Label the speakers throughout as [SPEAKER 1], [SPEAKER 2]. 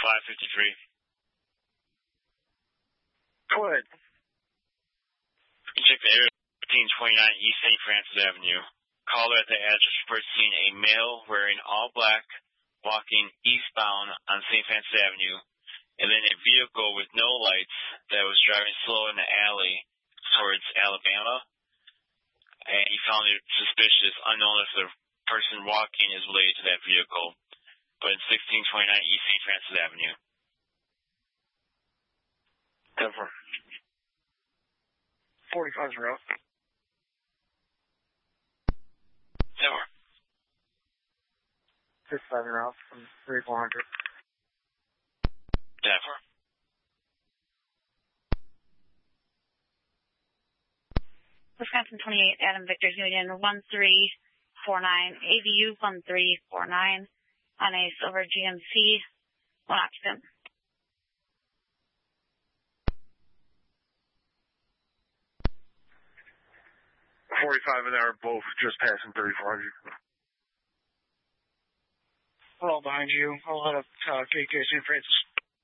[SPEAKER 1] 553.
[SPEAKER 2] Go ahead.
[SPEAKER 1] You check the area 1529 East St. Francis Avenue. Caller at the address reports seeing a male wearing all black walking eastbound on St. Francis Avenue, and then a vehicle with no lights that was driving slow in the alley towards Alabama. And he found it suspicious, unknown if the person walking is related to that vehicle, but it's 1629 East St. Francis Avenue.
[SPEAKER 2] Denver. 45's route.
[SPEAKER 1] Denver.
[SPEAKER 2] 57 route from 3400.
[SPEAKER 1] Denver.
[SPEAKER 3] Wisconsin 28, Adam Victor's Union 1349, AVU 1349, on a silver GMC, 1 occupant.
[SPEAKER 2] .45 an hour, both just passing 3400. We're all behind you. I'll head up KK St. Francis.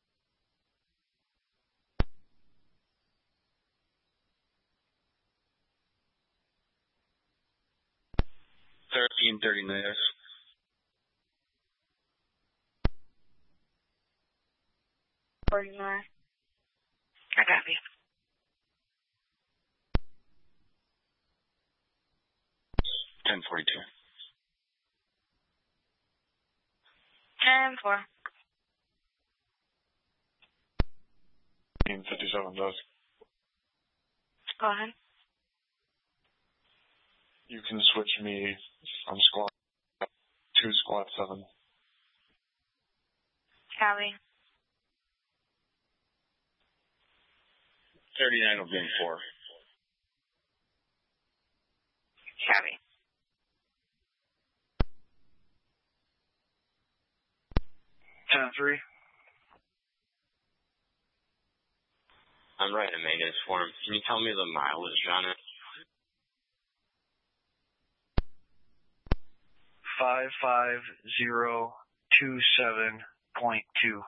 [SPEAKER 1] $13.39.
[SPEAKER 3] I copy.
[SPEAKER 1] $10.42.
[SPEAKER 3] 10-4.
[SPEAKER 4] 57 does.
[SPEAKER 3] Go ahead.
[SPEAKER 4] You can switch me from squad 2 squad 7.
[SPEAKER 3] Copy.
[SPEAKER 1] 39 will be in 4.
[SPEAKER 3] Copy.
[SPEAKER 2] $10-3.
[SPEAKER 1] I'm writing a maintenance form. Can you tell me the mileage on it?
[SPEAKER 2] 55027.2.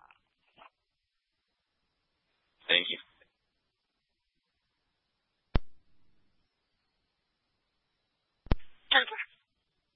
[SPEAKER 1] Thank you.
[SPEAKER 3] Denver.